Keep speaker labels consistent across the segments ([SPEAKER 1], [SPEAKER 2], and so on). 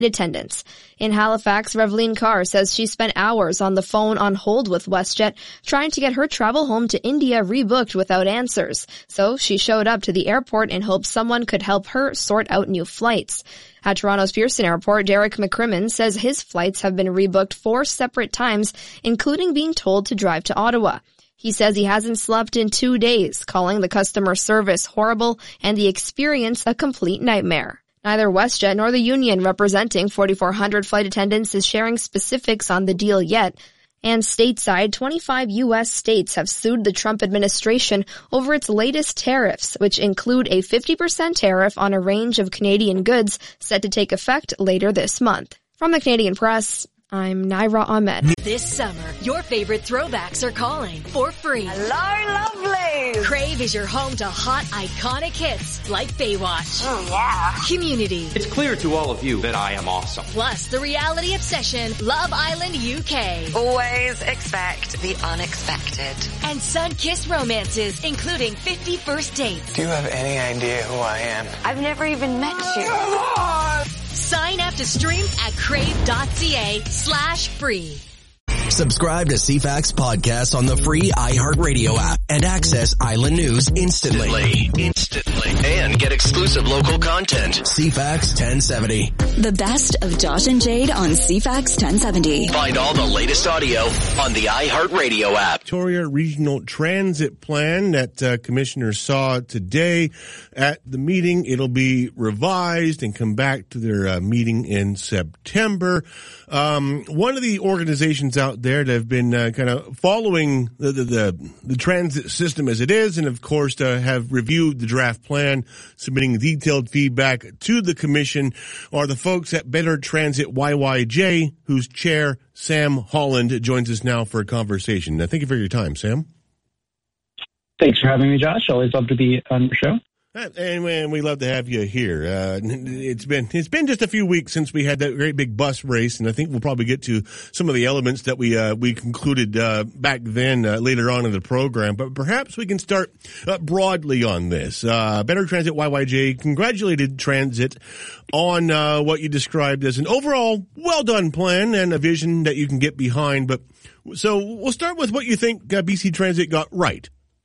[SPEAKER 1] attendants. In Halifax, Reveline Carr says she spent hours on the phone on hold with WestJet trying to get her travel home to India rebooked without answers. So she showed up to the airport in hopes someone could help her sort out new flights. At Toronto's Pearson Airport, Derek McCrimmon says his flights have been rebooked 4 separate times, including being told to drive to Ottawa. He says he hasn't slept in 2 days, calling the customer service horrible and the experience a complete nightmare. Neither WestJet nor the union representing 4,400 flight attendants is sharing specifics on the deal yet. And stateside, 25 U.S. states have sued the Trump administration over its latest tariffs, which include a 50% tariff on a range of Canadian goods set to take effect later this month. From the Canadian Press, I'm Naira Ahmed.
[SPEAKER 2] This summer, your favorite throwbacks are calling for free.
[SPEAKER 3] Hello, lovelies!
[SPEAKER 2] Crave is your home to hot, iconic hits like Baywatch.
[SPEAKER 3] Oh, yeah.
[SPEAKER 2] Community.
[SPEAKER 4] It's clear to all of you that I am awesome.
[SPEAKER 2] Plus the reality obsession, Love Island UK.
[SPEAKER 3] Always expect the unexpected.
[SPEAKER 2] And sun-kissed romances, including 50 First Dates.
[SPEAKER 5] Do you have any idea who I am?
[SPEAKER 3] I've never even met you.
[SPEAKER 2] Sign up to stream at crave.ca/free.
[SPEAKER 6] Subscribe to CFAX podcast on the free iHeartRadio app and access Island News instantly. And get exclusive local content. CFAX 1070.
[SPEAKER 7] The best of Josh and Jade on CFAX 1070.
[SPEAKER 6] Find all the latest audio on the iHeartRadio app.
[SPEAKER 8] Victoria Regional Transit Plan that commissioners saw today at the meeting. It'll be revised and come back to their meeting in September. One of the organizations out there that have been kind of following the transit system as it is, and of course have reviewed the draft plan, submitting detailed feedback to the commission, are the folks at Better Transit YYJ, whose chair, Sam Holland, joins us now for a conversation. Thank you for your time, Sam.
[SPEAKER 9] Thanks for having me, Josh. Always love to be on your show.
[SPEAKER 8] And we love to have you here. It's been just a few weeks since we had that great big bus race, and I think we'll probably get to some of the elements that we concluded back then later on in the program. But perhaps we can start broadly on this. Better Transit YYJ congratulated Transit on what you described as an overall well done plan and a vision that you can get behind. But so we'll start with what you think BC Transit got right.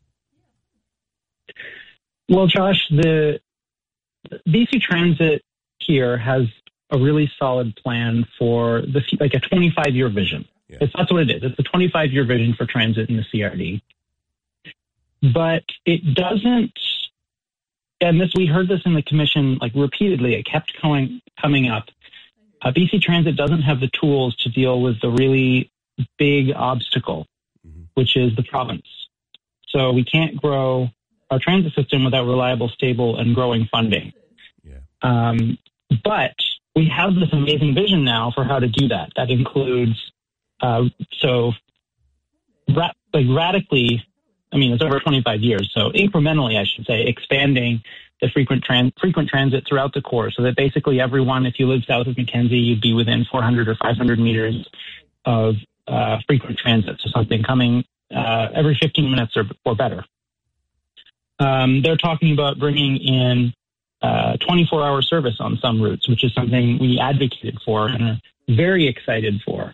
[SPEAKER 9] Well, Josh, the BC Transit here has a really solid plan for a 25-year vision. Yeah. That's what it is. It's a 25-year vision for transit in the CRD. But it doesn't, and we heard this in the commission repeatedly. It kept coming up. BC Transit doesn't have the tools to deal with the really big obstacle, which is the province. So we can't grow our transit system without reliable, stable, and growing funding. Yeah. But we have this amazing vision now for how to do that. That includes, radically, it's over 25 years, so incrementally, I should say, expanding the frequent transit throughout the core, so that basically everyone, if you live south of Mackenzie, you'd be within 400 or 500 meters of frequent transit, so something coming every 15 minutes or better. They're talking about bringing in 24-hour service on some routes, which is something we advocated for and are very excited for.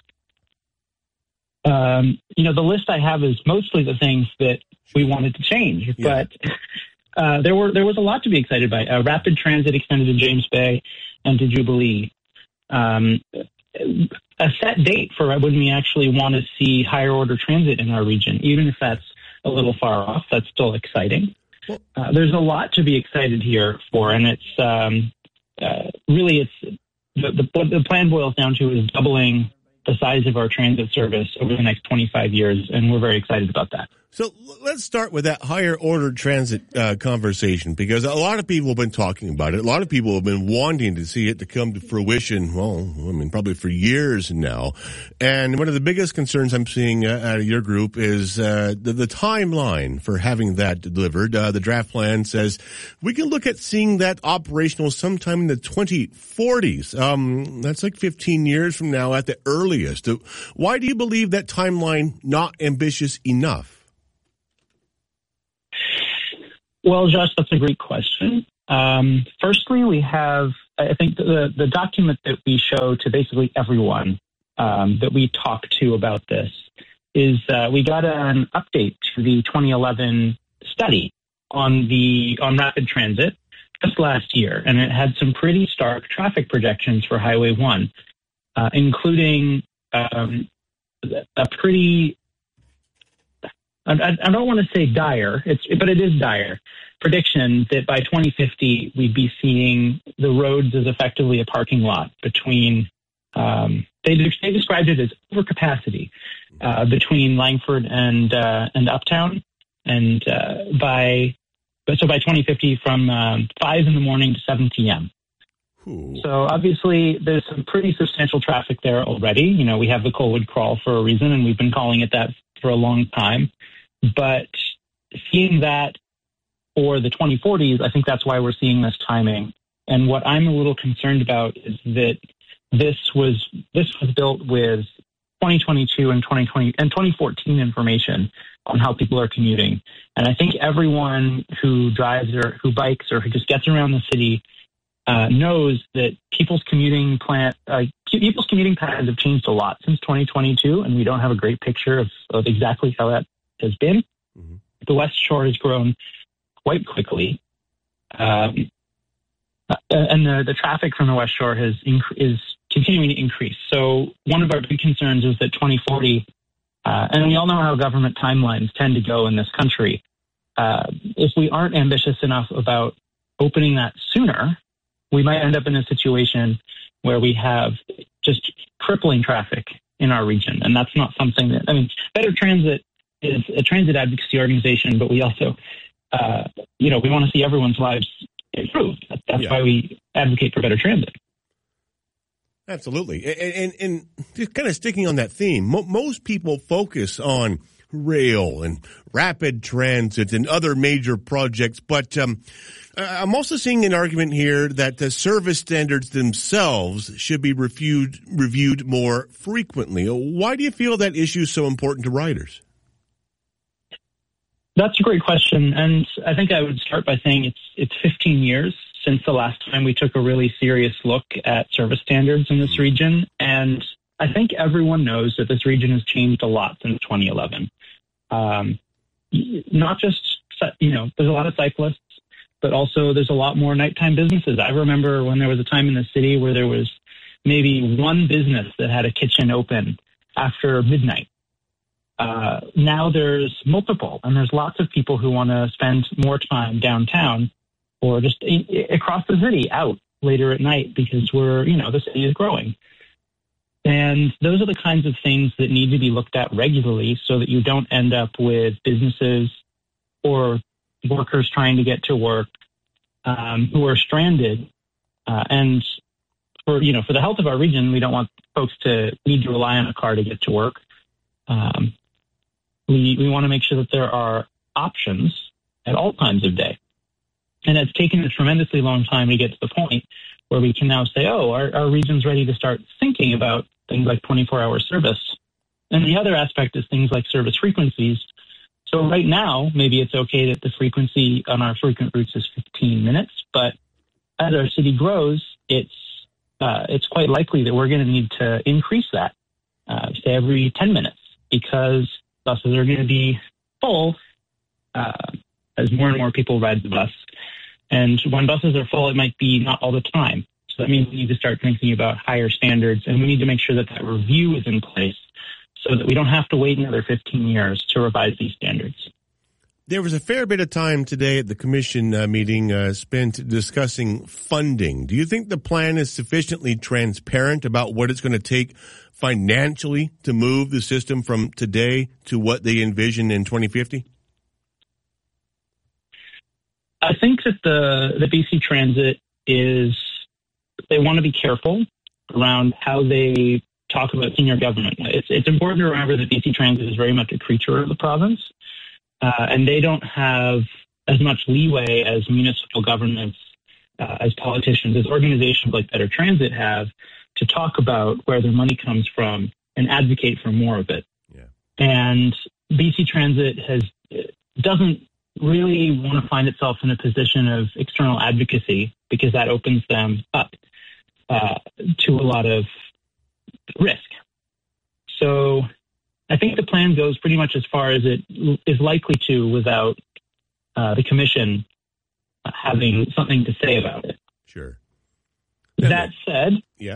[SPEAKER 9] The list I have is mostly the things that we wanted to change, but there was a lot to be excited by. Rapid transit extended to James Bay and to Jubilee. A set date for when we actually want to see higher order transit in our region, even if that's a little far off. That's still exciting. There's a lot to be excited here for, and it's really the plan boils down to is doubling the size of our transit service over the next 25 years, and we're very excited about that.
[SPEAKER 8] So let's start with that higher order transit conversation, because a lot of people have been talking about it. A lot of people have been wanting to see it to come to fruition, probably for years now. And one of the biggest concerns I'm seeing out of your group is the timeline for having that delivered. The draft plan says we can look at seeing that operational sometime in the 2040s. That's like 15 years from now at the earliest. Why do you believe that timeline not ambitious enough?
[SPEAKER 9] Well, Josh, that's a great question. Firstly, we have, I think the document that we show to basically everyone that we talk to about this is we got an update to the 2011 study on rapid transit just last year, and it had some pretty stark traffic projections for Highway 1, including a pretty, I don't want to say dire, but it is dire, prediction that by 2050 we'd be seeing the roads as effectively a parking lot between, they described it as overcapacity between Langford and Uptown, and by 2050 from 5 in the morning to 7 p.m.
[SPEAKER 8] Ooh.
[SPEAKER 9] So obviously there's some pretty substantial traffic there already. You know, we have the Colwood Crawl for a reason, and we've been calling it that for a long time. But seeing that for the 2040s, I think that's why we're seeing this timing. And what I'm a little concerned about is that this was built with 2022 and 2020 and 2014 information on how people are commuting. And I think everyone who drives or who bikes or who just gets around the city knows that people's commuting patterns have changed a lot since 2022, and we don't have a great picture of exactly how that has been. Mm-hmm. The West Shore has grown quite quickly, and the traffic from the West Shore is continuing to increase. So one of our big concerns is that 2040, and we all know how government timelines tend to go in this country. If we aren't ambitious enough about opening that sooner, we might end up in a situation where we have just crippling traffic in our region. And that's not something that, I mean, Better Transit is a transit advocacy organization, but we also, we want to see everyone's lives improved. That's why we advocate for better transit.
[SPEAKER 8] Absolutely. And just kind of sticking on that theme, most people focus on rail and rapid transit and other major projects, but I'm also seeing an argument here that the service standards themselves should be reviewed more frequently. Why do you feel that issue is so important to riders?
[SPEAKER 9] That's a great question, and I think I would start by saying it's 15 years since the last time we took a really serious look at service standards in this region, and I think everyone knows that this region has changed a lot since 2011. Not just, there's a lot of cyclists, but also there's a lot more nighttime businesses. I remember when there was a time in the city where there was maybe one business that had a kitchen open after midnight. Now there's multiple, and there's lots of people who want to spend more time downtown or just across the city out later at night because the city is growing. And those are the kinds of things that need to be looked at regularly so that you don't end up with businesses or workers trying to get to work who are stranded. And for the health of our region, we don't want folks to need to rely on a car to get to work. We want to make sure that there are options at all times of day. And it's taken a tremendously long time to get to the point where we can now say, our region's ready to start thinking about things like 24-hour service. And the other aspect is things like service frequencies. So right now, maybe it's okay that the frequency on our frequent routes is 15 minutes, but as our city grows, it's quite likely that we're going to need to increase that, say every 10 minutes, because buses are going to be full as more and more people ride the bus. And when buses are full, it might be not all the time. So that means we need to start thinking about higher standards, and we need to make sure that review is in place so that we don't have to wait another 15 years to revise these standards.
[SPEAKER 8] There was a fair bit of time today at the commission meeting spent discussing funding. Do you think the plan is sufficiently transparent about what it's going to take financially to move the system from today to what they envision in 2050?
[SPEAKER 9] I think that the BC Transit they want to be careful around how they talk about senior government. It's important to remember that BC Transit is very much a creature of the province, and they don't have as much leeway as municipal governments, as politicians, as organizations like Better Transit have to talk about where their money comes from and advocate for more of it. Yeah. And BC Transit doesn't really want to find itself in a position of external advocacy because that opens them up to a lot of risk. So I think the plan goes pretty much as far as it is likely to without the commission having something to say about it.
[SPEAKER 8] Sure.
[SPEAKER 9] That said,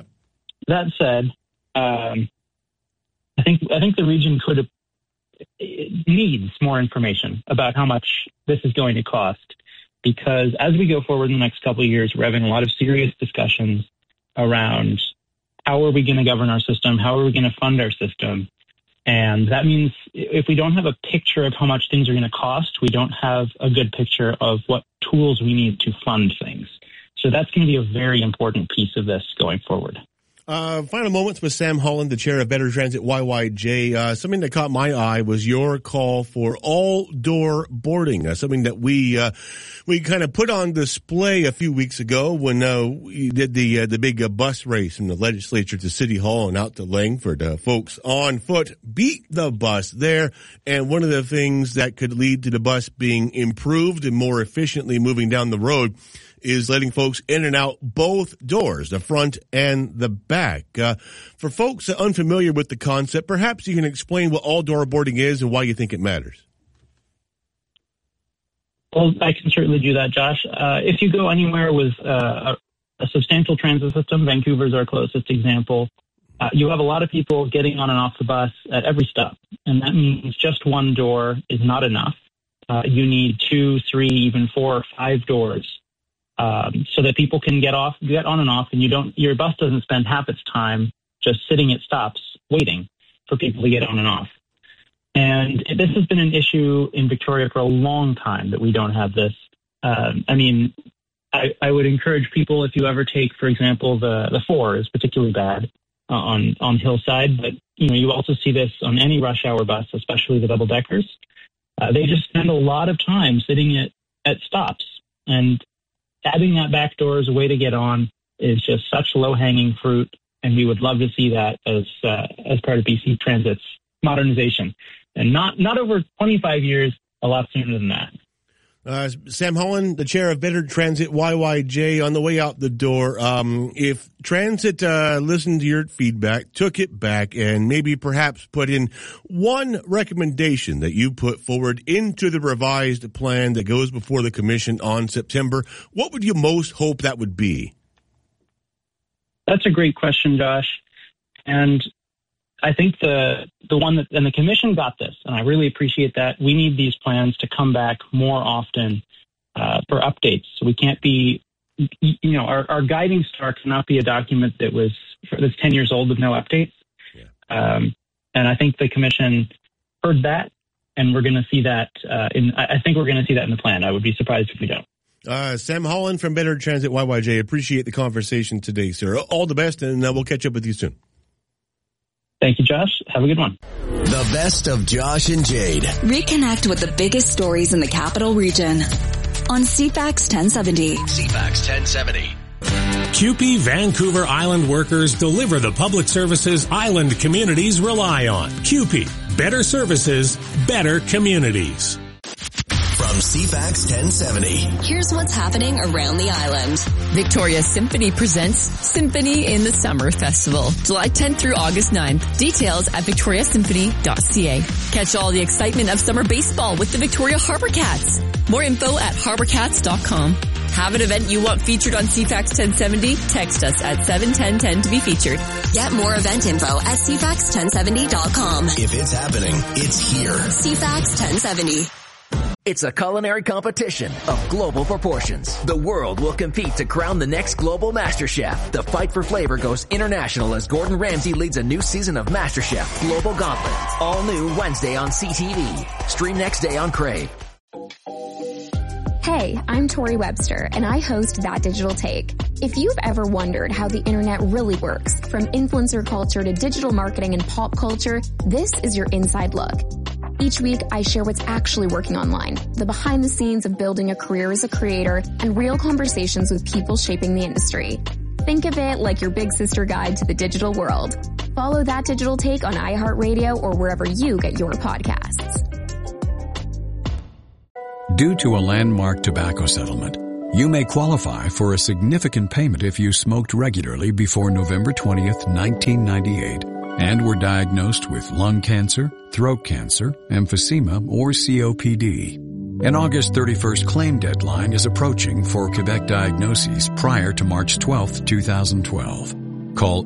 [SPEAKER 9] I think the region needs more information about how much this is going to cost, because as we go forward in the next couple of years, we're having a lot of serious discussions around how are we going to govern our system, how are we going to fund our system. And that means if we don't have a picture of how much things are going to cost, we don't have a good picture of what tools we need to fund things. So that's going to be a very important piece of this going forward.
[SPEAKER 8] Final moments with Sam Holland, the chair of Better Transit YYJ. Something that caught my eye was your call for all-door boarding, something that we kind of put on display a few weeks ago when we did the big bus race from the legislature to City Hall and out to Langford. Folks on foot beat the bus there, and one of the things that could lead to the bus being improved and more efficiently moving down the road is letting folks in and out both doors, the front and the back. For folks unfamiliar with the concept, perhaps you can explain what all-door boarding is and why you think it matters.
[SPEAKER 9] Well, I can certainly do that, Josh. If you go anywhere with a substantial transit system, Vancouver's our closest example, you have a lot of people getting on and off the bus at every stop. And that means just one door is not enough. You need 2, 3, even 4 or 5 doors. So that people can get on and off, and your bus doesn't spend half its time just sitting at stops waiting for people to get on and off. And this has been an issue in Victoria for a long time that we don't have this. I would encourage people, if you ever take, for example, the 4 is particularly bad on Hillside, but you also see this on any rush hour bus, especially the double deckers. They just spend a lot of time sitting at stops, and adding that back door as a way to get on is just such low-hanging fruit, and we would love to see that as part of BC Transit's modernization. And not over 25 years, a lot sooner than that.
[SPEAKER 8] Sam Holland, the chair of Better Transit YYJ, on the way out the door, if Transit listened to your feedback, took it back, and maybe perhaps put in one recommendation that you put forward into the revised plan that goes before the commission on September, what would you most hope that would be?
[SPEAKER 9] That's a great question, Josh. And I think the one that, and the commission got this, and I really appreciate that. We need these plans to come back more often for updates. So we can't be, our guiding star cannot be a document that's 10 years old with no updates. Yeah. And I think the commission heard that, and we're going to see that I think we're going to see that in the plan. I would be surprised if we don't.
[SPEAKER 8] Sam Holland from Better Transit YYJ, appreciate the conversation today, sir. All the best, and we'll catch up with you soon.
[SPEAKER 9] Thank you, Josh. Have a good one.
[SPEAKER 6] The best of Josh and Jade.
[SPEAKER 7] Reconnect with the biggest stories in the capital region on CFAX 1070.
[SPEAKER 6] CFAX 1070.
[SPEAKER 10] CUPE Vancouver Island workers deliver the public services island communities rely on. CUPE, better services, better communities.
[SPEAKER 6] From CFAX 1070.
[SPEAKER 7] Here's what's happening around the island.
[SPEAKER 11] Victoria Symphony presents Symphony in the Summer Festival, July 10th through August 9th. Details at victoriasymphony.ca. Catch all the excitement of summer baseball with the Victoria Harbour Cats. More info at harbourcats.com. Have an event you want featured on CFAX 1070? Text us at 71010 to be featured.
[SPEAKER 7] Get more event info at cfax1070.com.
[SPEAKER 6] If it's happening, it's here.
[SPEAKER 7] CFAX 1070.
[SPEAKER 12] It's a culinary competition of global proportions. The world will compete to crown the next global MasterChef. The fight for flavor goes international as Gordon Ramsay leads a new season of MasterChef Global Gauntlet. All new Wednesday on CTV. Stream next day on Crave.
[SPEAKER 13] Hey, I'm Tori Webster, and I host That Digital Take. If you've ever wondered how the internet really works, from influencer culture to digital marketing and pop culture, this is your inside look. Each week, I share what's actually working online, the behind the scenes of building a career as a creator, and real conversations with people shaping the industry. Think of it like your big sister guide to the digital world. Follow That Digital Take on iHeartRadio or wherever you get your podcasts.
[SPEAKER 14] Due to a landmark tobacco settlement, You may qualify for a significant payment if you smoked regularly before November 20th, 1998, and were diagnosed with lung cancer, throat cancer, emphysema, or COPD. An August 31st claim deadline is approaching for Quebec diagnoses prior to March 12th, 2012. Call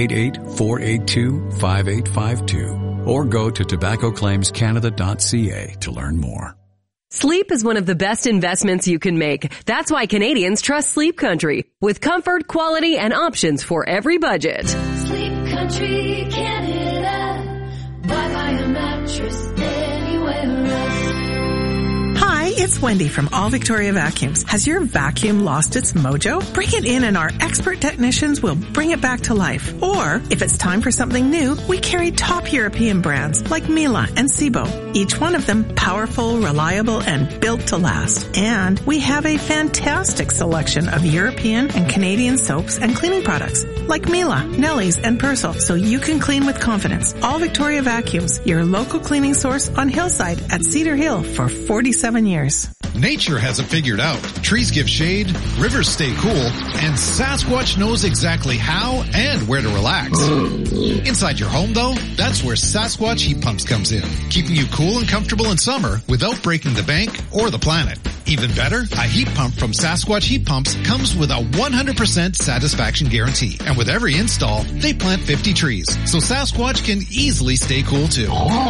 [SPEAKER 14] 888-482-5852 or go to tobaccoclaimscanada.ca to learn more.
[SPEAKER 15] Sleep is one of the best investments you can make. That's why Canadians trust Sleep Country, with comfort, quality, and options for every budget.
[SPEAKER 16] Sleep Country Canada. Why buy a mattress anywhere else?
[SPEAKER 17] Hi, it's Wendy from All Victoria Vacuums. Has your vacuum lost its mojo? Bring it in and our expert technicians will bring it back to life. Or, if it's time for something new, we carry top European brands like Miele and Sebo. Each one of them powerful, reliable, and built to last. And we have a fantastic selection of European and Canadian soaps and cleaning products like Miele, Nelly's, and Persil, so you can clean with confidence. All Victoria Vacuums, your local cleaning source on Hillside at Cedar Hill for 47 years.
[SPEAKER 18] Nature has it figured out. Trees give shade, rivers stay cool, and Sasquatch knows exactly how and where to relax. Inside your home, though, that's where Sasquatch Heat Pumps comes in, keeping you cool and comfortable in summer without breaking the bank or the planet. Even better, a heat pump from Sasquatch Heat Pumps comes with a 100% satisfaction guarantee. And with every install, they plant 50 trees, so Sasquatch can easily stay cool too.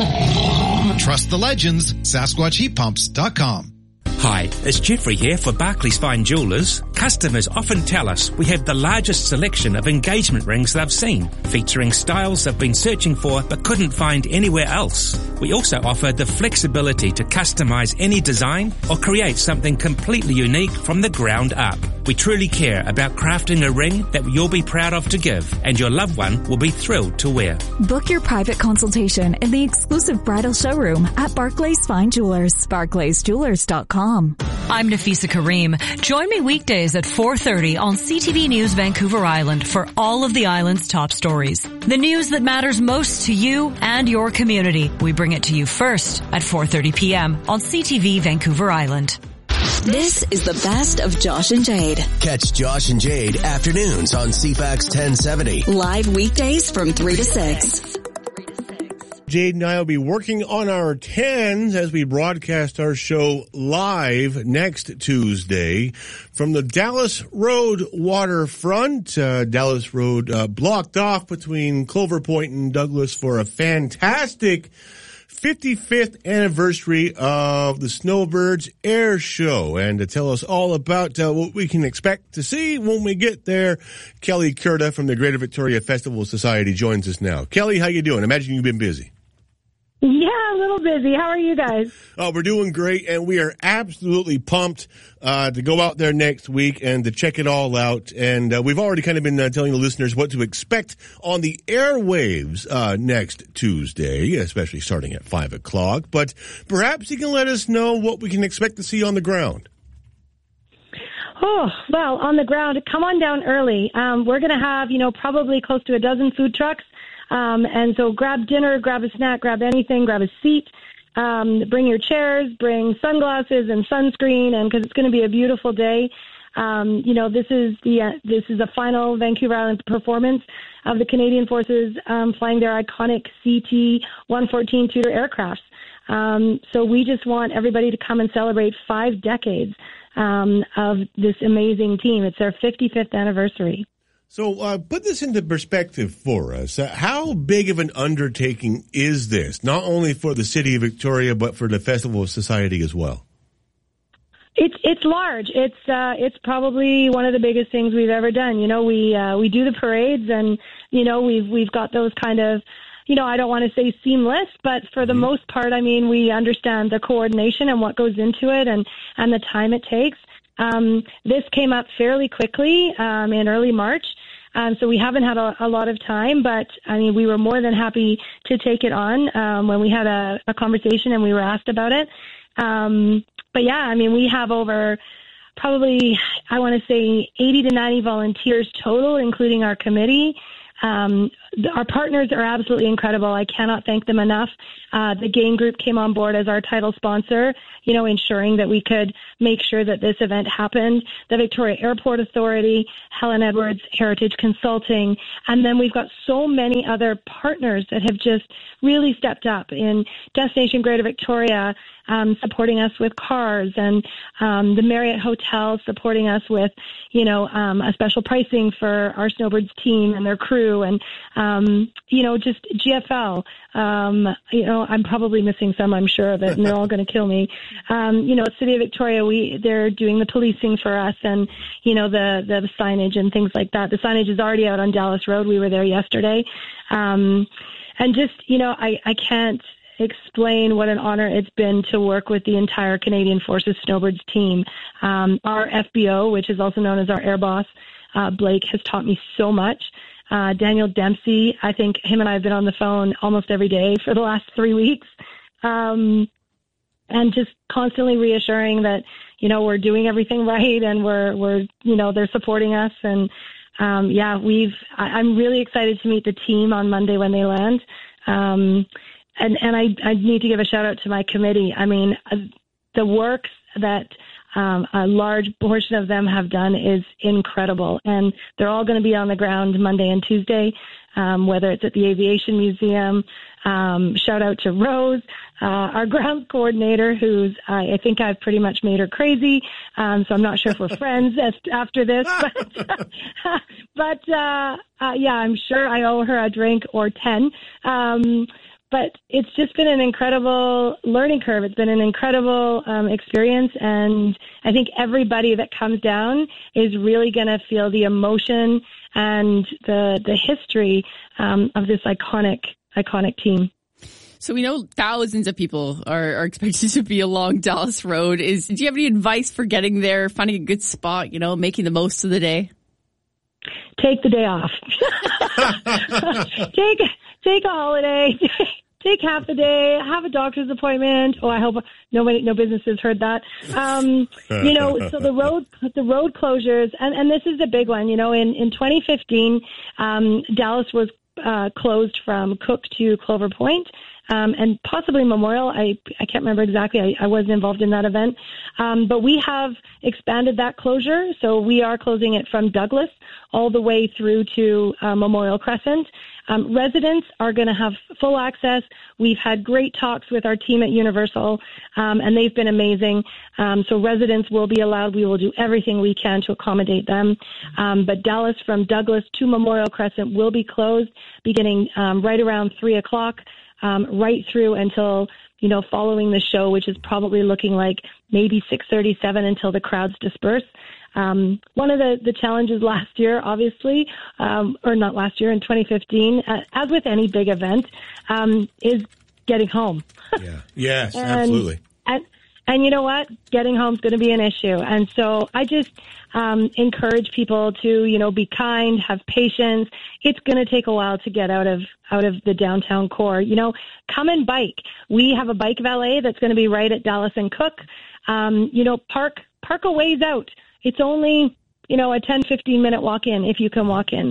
[SPEAKER 18] Trust the legends, SasquatchHeatPumps.com.
[SPEAKER 19] Hi, it's Jeffrey here for Barclays Fine Jewellers. Customers often tell us we have the largest selection of engagement rings they've seen, featuring styles they've been searching for but couldn't find anywhere else. We also offer the flexibility to customize any design or create something completely unique from the ground up. We truly care about crafting a ring that you'll be proud of to give, and your loved one will be thrilled to wear.
[SPEAKER 7] Book your private consultation in the exclusive bridal showroom at Barclays Fine Jewelers, barclaysjewelers.com.
[SPEAKER 20] I'm Nafisa Kareem. Join me weekdays at 4:30 on CTV News Vancouver Island for all of the island's top stories. The news that matters most to you and your community. We bring it to you first at 4:30 p.m. on CTV Vancouver Island.
[SPEAKER 7] This is the best of Josh and Jade.
[SPEAKER 6] Catch Josh and Jade afternoons on CFAX 1070.
[SPEAKER 7] Live weekdays from 3 to 6.
[SPEAKER 8] Jade and I will be working on our 10s as we broadcast our show live next Tuesday from the Dallas Road waterfront. Dallas Road blocked off between Clover Point and Douglas for a fantastic 55th anniversary of the Snowbirds Air Show. And to tell us all about what we can expect to see when we get there, Kelly Curta from the Greater Victoria Festival Society joins us now. Kelly, how you doing? Imagine you've been busy.
[SPEAKER 21] Yeah, a little busy. How are you guys?
[SPEAKER 8] Oh, we're doing great, and we are absolutely pumped to go out there next week and to check it all out. And we've already kind of been telling the listeners what to expect on the airwaves next Tuesday, especially starting at 5 o'clock. But perhaps you can let us know what we can expect to see on the ground.
[SPEAKER 21] Oh, well, on the ground, come on down early. We're going to have, probably close to a dozen food trucks. And so grab dinner, grab a snack, grab anything, grab a seat, bring your chairs, bring sunglasses and sunscreen, and because it's going to be a beautiful day. This is the final Vancouver Island performance of the Canadian Forces flying their iconic CT-114 Tudor aircrafts. So we just want everybody to come and celebrate 5 decades of this amazing team. It's their 55th anniversary.
[SPEAKER 8] So put this into perspective for us. How big of an undertaking is this, not only for the City of Victoria, but for the Festival Society as well?
[SPEAKER 21] It's large. It's probably one of the biggest things we've ever done. We do the parades, and we've got those kind of, I don't want to say seamless, but for the most part, we understand the coordination and what goes into it, and the time it takes. This came up fairly quickly in early March, so we haven't had a lot of time, but we were more than happy to take it on when we had a conversation and we were asked about it. But yeah, we have over probably, I want to say 80 to 90 volunteers total, including our committee. our partners are absolutely incredible. I cannot thank them enough. The Gain Group came on board as our title sponsor, ensuring that we could make sure that this event happened. The Victoria Airport Authority, Helen Edwards Heritage Consulting, and then we've got so many other partners that have just really stepped up in Destination Greater Victoria, supporting us with cars, and the Marriott Hotel supporting us with, a special pricing for our Snowbirds team and their crew, and just GFL. I'm probably missing some, I'm sure of it, and they're all going to kill me. City of Victoria, they're doing the policing for us, and the signage and things like that. The signage is already out on Dallas Road. We were there yesterday, and just I can't explain what an honor it's been to work with the entire Canadian Forces Snowbirds team. Our FBO, which is also known as our air boss, Blake, has taught me so much. Daniel Dempsey, I think him and I have been on the phone almost every day for the last 3 weeks. And just constantly reassuring that, we're doing everything right, and we're they're supporting us. And, I'm really excited to meet the team on Monday when they land. And I need to give a shout out to my committee. I mean, the work that a large portion of them have done is incredible, and they're all going to be on the ground Monday and Tuesday, whether it's at the Aviation Museum. Shout out to Rose, our grounds coordinator, who's I think I've pretty much made her crazy, so I'm not sure if we're friends after this, but I'm sure I owe her a drink or 10. But it's just been an incredible learning curve. It's been an incredible experience, and I think everybody that comes down is really going to feel the emotion and the history of this iconic team.
[SPEAKER 1] So we know thousands of people are expected to be along Dallas Road. Do you have any advice for getting there, finding a good spot, making the most of the day?
[SPEAKER 21] Take the day off. Take a holiday. Take half the day. Have a doctor's appointment. Oh, I hope no businesses heard that. So the road closures, and this is a big one. In 2015, Dallas was closed from Cook to Clover Point. And possibly Memorial. I can't remember exactly. I wasn't involved in that event. But we have expanded that closure. So we are closing it from Douglas all the way through to Memorial Crescent. Residents are going to have full access. We've had great talks with our team at Universal, and they've been amazing. So residents will be allowed. We will do everything we can to accommodate them. But Dallas from Douglas to Memorial Crescent will be closed beginning right around 3 o'clock. Right through until, following the show, which is probably looking like maybe 6:37 until the crowds disperse. One of the challenges last year, obviously, or not last year, in 2015, as with any big event, is getting home.
[SPEAKER 8] Yeah. Yes, absolutely.
[SPEAKER 21] And you know what? Getting home is going to be an issue. And so I just encourage people to, be kind, have patience. It's going to take a while to get out of the downtown core. Come and bike. We have a bike valet that's going to be right at Dallas and Cook. Park a ways out. It's only, a 10-15 minute walk in if you can walk in.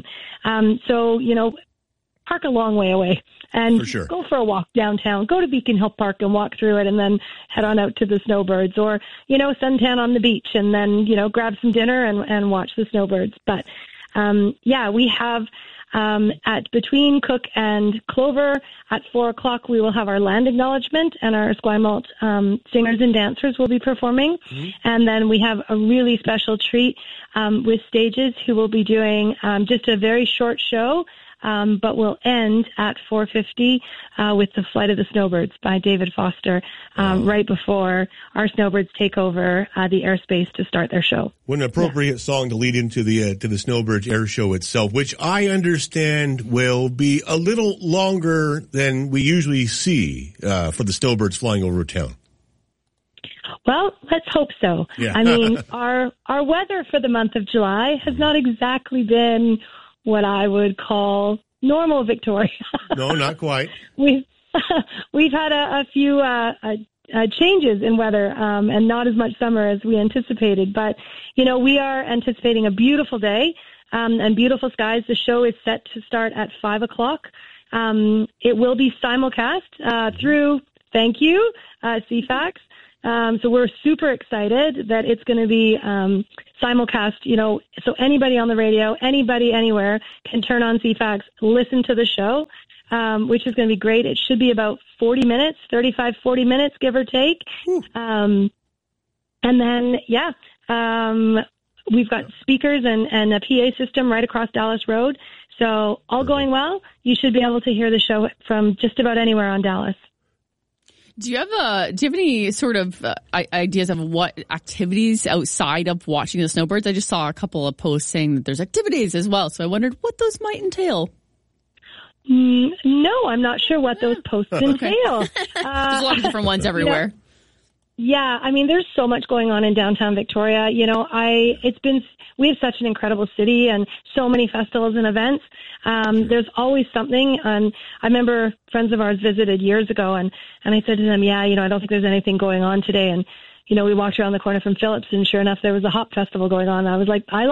[SPEAKER 21] Park a long way away and go for a walk downtown. Go to Beacon Hill Park and walk through it, and then head on out to the Snowbirds, or, suntan on the beach, and then, grab some dinner and watch the Snowbirds. But, we have, at between Cook and Clover at 4 o'clock, we will have our land acknowledgement, and our Esquimalt singers and dancers will be performing. Mm-hmm. And then we have a really special treat with Stages, who will be doing just a very short show, but we'll end at 4:50 with The Flight of the Snowbirds by David Foster, right before our Snowbirds take over the airspace to start their show.
[SPEAKER 8] What an appropriate song to lead into the Snowbirds air show itself, which I understand will be a little longer than we usually see for the Snowbirds flying over town.
[SPEAKER 21] Well, let's hope so.
[SPEAKER 8] Yeah.
[SPEAKER 21] I mean, our weather for the month of July has not exactly been what I would call normal Victoria.
[SPEAKER 8] No, not quite.
[SPEAKER 21] We've had a few changes in weather, and not as much summer as we anticipated. But, we are anticipating a beautiful day. and beautiful skies. The show is set to start at 5 o'clock. It will be simulcast through, thank you, CFAX. So we're super excited that it's going to be simulcast, so anybody on the radio, anybody anywhere can turn on CFAX, listen to the show, which is going to be great. It should be about 40 minutes, 40 minutes, give or take. And then, we've got speakers and a PA system right across Dallas Road. So all going well, you should be able to hear the show from just about anywhere on Dallas.
[SPEAKER 1] Do you have any sort of ideas of what activities outside of watching the snowbirds? I just saw a couple of posts saying that there's activities as well, so I wondered what those might entail.
[SPEAKER 21] No, I'm not sure what those posts entail.
[SPEAKER 1] There's a lot of different ones everywhere.
[SPEAKER 21] Yeah, I mean, there's so much going on in downtown Victoria. We have such an incredible city and so many festivals and events. There's always something. And I remember friends of ours visited years ago and I said to them, I don't think there's anything going on today. And, we walked around the corner from Phillips and sure enough, there was a hop festival going on. I was like, I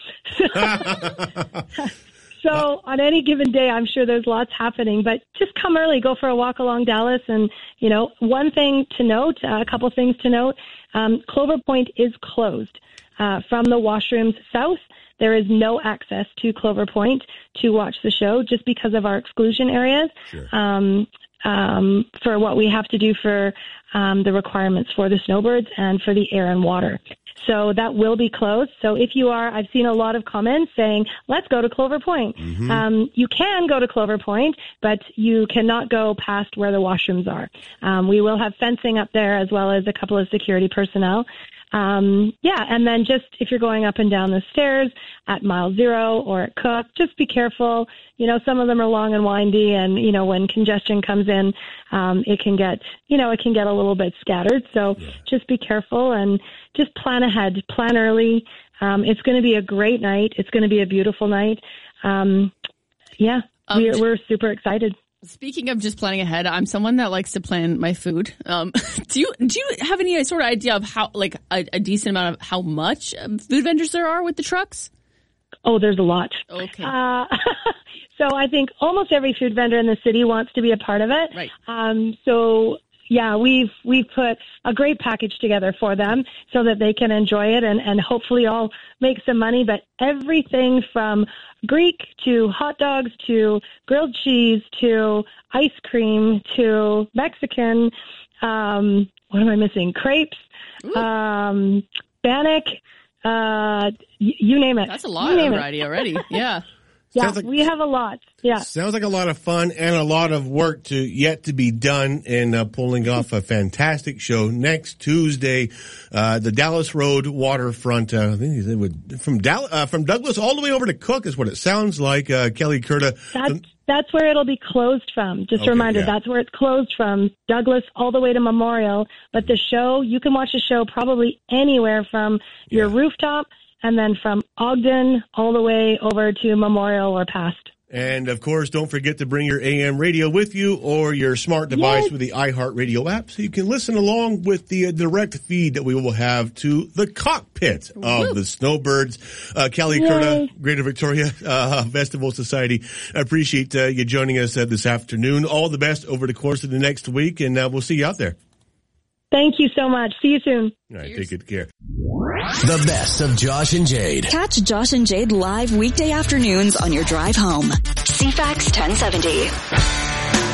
[SPEAKER 21] lied. So on any given day, I'm sure there's lots happening, but just come early, go for a walk along Dallas. And, one thing to note, a couple things to note, Clover Point is closed from the washrooms south. There is no access to Clover Point to watch the show just because of our exclusion areas. Sure. For what we have to do for the requirements for the snowbirds and for the air and water. So that will be closed. So if you are, I've seen a lot of comments saying, let's go to Clover Point. Mm-hmm. You can go to Clover Point, but you cannot go past where the washrooms are. We will have fencing up there as well as a couple of security personnel. And then just if you're going up and down the stairs at Mile Zero or at Cook, just be careful. Some of them are long and windy and, when congestion comes in, it can get a little bit scattered. So just be careful and just plan ahead, plan early. It's going to be a great night. It's going to be a beautiful night. We're super excited.
[SPEAKER 1] Speaking of just planning ahead, I'm someone that likes to plan my food. Do you have any sort of idea of how, like, a decent amount of how much food vendors there are with the trucks?
[SPEAKER 21] Oh, there's a lot.
[SPEAKER 1] Okay.
[SPEAKER 21] So I think almost every food vendor in the city wants to be a part of it.
[SPEAKER 1] Right.
[SPEAKER 21] We've put a great package together for them so that they can enjoy it and hopefully all make some money. But everything from Greek to hot dogs to grilled cheese to ice cream to Mexican, what am I missing? Crepes, Bannock, you name it.
[SPEAKER 1] That's a lot of variety already. Yeah.
[SPEAKER 21] Yeah, we have a lot. Yeah.
[SPEAKER 8] Sounds like a lot of fun and a lot of work yet to be done in pulling off a fantastic show next Tuesday. The Dallas Road waterfront, I think they would, from Douglas all the way over to Cook is what it sounds like. Kelly Curta.
[SPEAKER 21] That's where it'll be closed from. Just a reminder, that's where it's closed from, Douglas all the way to Memorial. But the show, you can watch the show probably anywhere from your rooftop and then from Ogden all the way over to Memorial or past.
[SPEAKER 8] And, of course, don't forget to bring your AM radio with you or your smart device with the iHeartRadio app so you can listen along with the direct feed that we will have to the cockpit of the snowbirds. Kelly Curta, Greater Victoria Festival Society. I appreciate you joining us this afternoon. All the best over the course of the next week, and we'll see you out there.
[SPEAKER 21] Thank you so much. See you soon.
[SPEAKER 8] All right, take good care.
[SPEAKER 6] The best of Josh and Jade.
[SPEAKER 7] Catch Josh and Jade live weekday afternoons on your drive home.
[SPEAKER 3] CFAX 1070.